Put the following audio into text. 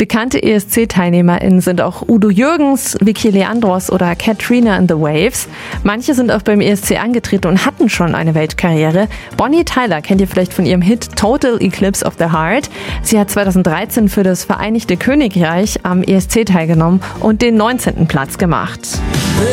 Bekannte ESC-TeilnehmerInnen sind auch Udo Jürgens, Vicky Leandros oder Katrina and the Waves. Manche sind auch beim ESC angetreten und hatten schon eine Weltkarriere. Bonnie Tyler kennt ihr vielleicht von ihrem Hit Total Eclipse of the Heart. Sie hat 2013 für das Vereinigte Königreich am ESC teilgenommen und den 19. Platz gemacht.